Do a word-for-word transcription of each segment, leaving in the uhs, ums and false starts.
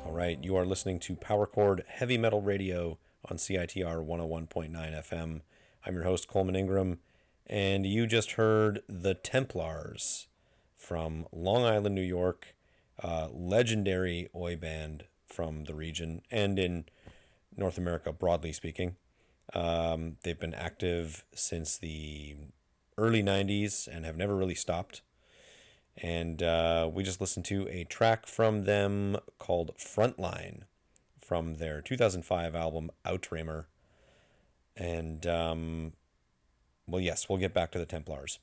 All right, you are listening to Power Chord Heavy Metal Radio on C I T R one oh one point nine F M. I'm your host, Coleman Ingram, and you just heard The Templars from Long Island, New York, uh, legendary oi band from the region and in North America, broadly speaking. Um, they've been active since the early nineties and have never really stopped. And uh, we just listened to a track from them called Frontline from their two thousand five album Outramer. And, um, well, yes, we'll get back to the Templars.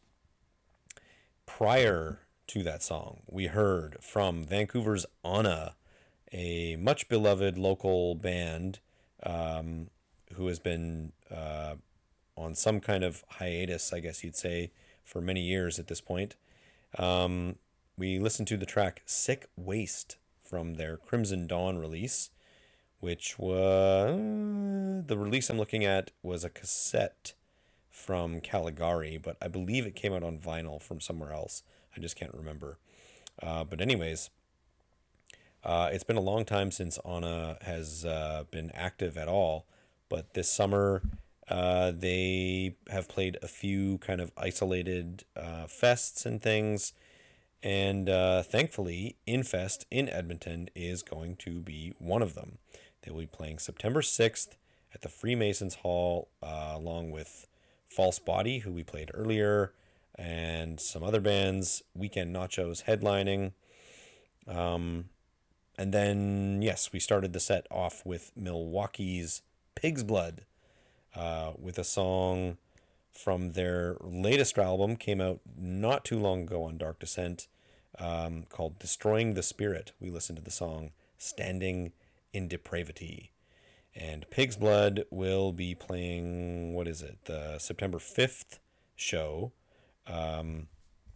Prior to that song, we heard from Vancouver's Anna, a much beloved local band um, who has been uh, on some kind of hiatus, I guess you'd say, for many years at this point. Um, we listened to the track Sick Waste from their Crimson Dawn release, which was... The release I'm looking at was a cassette from Caligari, but I believe it came out on vinyl from somewhere else. I just can't remember. Uh, but anyways, uh, it's been a long time since Anna has uh, been active at all, but this summer uh, they have played a few kind of isolated uh, fests and things, and uh, thankfully Infest in Edmonton is going to be one of them. They will be playing September sixth at the Freemasons Hall, uh, along with False Body, who we played earlier, and some other bands. Weekend Nachos headlining. Um, and then, yes, we started the set off with Milwaukee's Pig's Blood, uh, with a song from their latest album, came out not too long ago on Dark Descent, um, called Destroying the Spirit. We listened to the song Standing in Depravity. And Pig's Blood will be playing, what is it, the September fifth show um,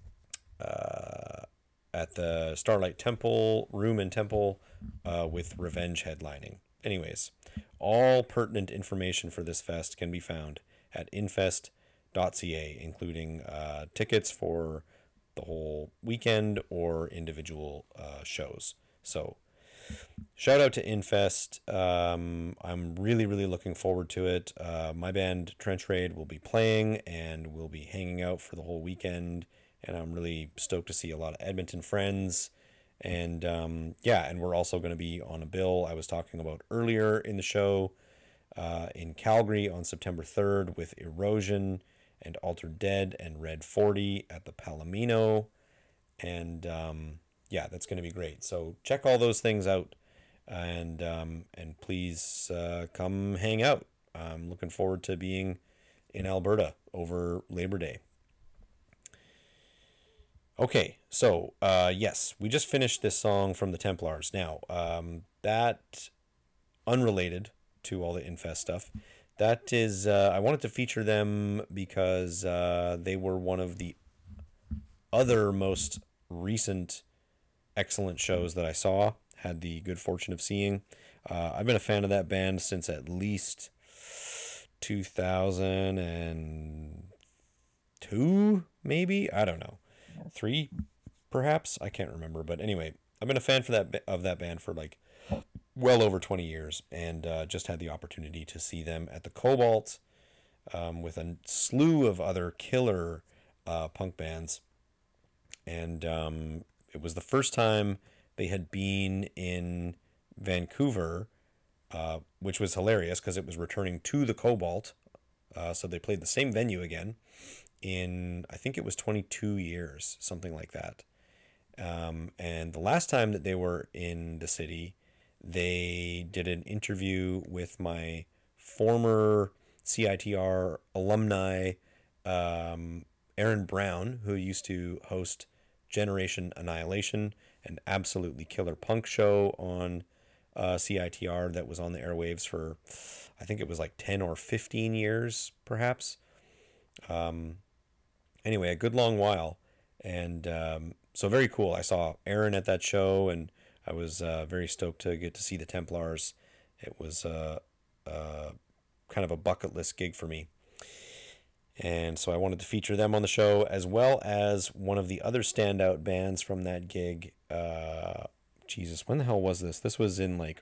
uh, at the Starlight Temple, Room and Temple, uh, with Revenge headlining. Anyways, all pertinent information for this fest can be found at infest dot c a, including uh, tickets for the whole weekend or individual uh, shows. So, shout out to Infest. Um, I'm really, really looking forward to it. Uh, my band Trench Raid will be playing and we'll be hanging out for the whole weekend. And I'm really stoked to see a lot of Edmonton friends. And um, yeah, and we're also going to be on a bill I was talking about earlier in the show uh, in Calgary on September third with Erosion and Altered Dead and Red forty at the Palomino. And um, yeah, that's going to be great. So check all those things out, and um, and please uh, come hang out. I'm looking forward to being in Alberta over Labor Day. Okay, so uh, yes, we just finished this song from the Templars. Now, um, that, unrelated to all the Infest stuff, that is, uh, I wanted to feature them because uh, they were one of the other most recent excellent shows that I saw, had the good fortune of seeing. Uh, I've been a fan of that band since at least two thousand two, maybe? I don't know. Three, perhaps? I can't remember. But anyway, I've been a fan for that of that band for like well over twenty years, and uh, just had the opportunity to see them at the Cobalt um, with a slew of other killer uh, punk bands. And um, it was the first time they had been in Vancouver, uh, which was hilarious because it was returning to the Cobalt. Uh, so they played the same venue again in, I think it was twenty-two years, something like that. Um, and the last time that they were in the city, they did an interview with my former C I T R alumni, um, Aaron Brown, who used to host Generation Annihilation, an absolutely killer punk show on uh, C I T R that was on the airwaves for, I think it was like ten or fifteen years, perhaps. Um, anyway, a good long while. And um, so very cool. I saw Aaron at that show, and I was uh, very stoked to get to see the Templars. It was uh, uh, kind of a bucket list gig for me. And so I wanted to feature them on the show, as well as one of the other standout bands from that gig. Uh, Jesus, when the hell was this? This was in like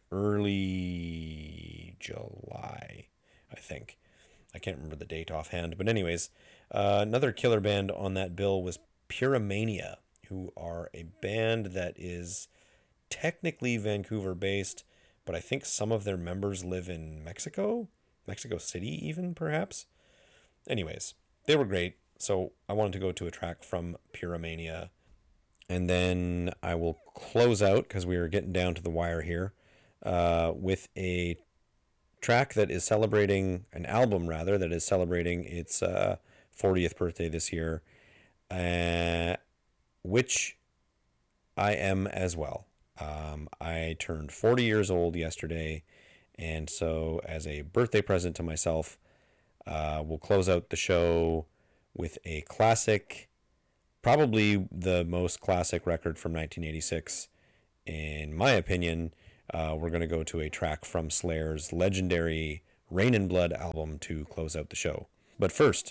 early July, I think. I can't remember the date offhand. But anyways, uh, another killer band on that bill was Pyromania, who are a band that is technically Vancouver-based, but I think some of their members live in Mexico, Mexico City even, perhaps. Anyways, they were great, so I wanted to go to a track from Pyromania. And then I will close out, because we are getting down to the wire here, uh, with a track that is celebrating, an album rather, that is celebrating its uh, fortieth birthday this year, uh, which I am as well. Um, I turned forty years old yesterday, and so as a birthday present to myself, uh, we'll close out the show with a classic, probably the most classic record from nineteen eighty-six, in my opinion. Uh, we're going to go to a track from Slayer's legendary Rain and Blood album to close out the show. But first,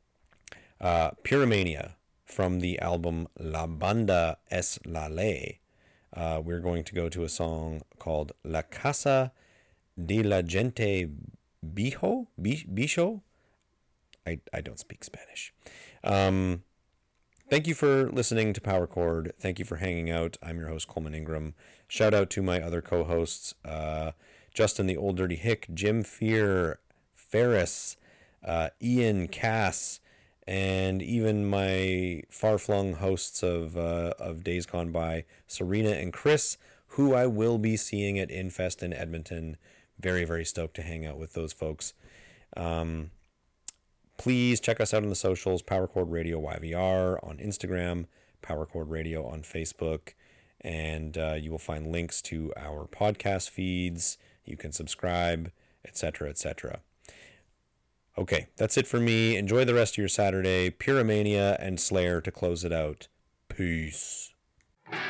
uh, Pyromania from the album La Banda es la Ley. Uh, we're going to go to a song called La Casa de la Gente Bijo? Bicho? I, I don't speak Spanish. Um... Thank you for listening to Power Chord. Thank you for hanging out. I'm your host, Coleman Ingram. Shout out to my other co-hosts, uh, Justin the Old Dirty Hick, Jim Fear, Ferris, uh, Ian Cass, and even my far-flung hosts of uh, of Days Gone By, Serena and Chris, who I will be seeing at Infest in Edmonton. Very, very stoked to hang out with those folks. Um... Please check us out on the socials, Power Chord Radio Y V R on Instagram, Power Chord Radio on Facebook, and uh, you will find links to our podcast feeds. You can subscribe, et cetera, et cetera. Okay, that's it for me. Enjoy the rest of your Saturday. Pyromania and Slayer to close it out. Peace.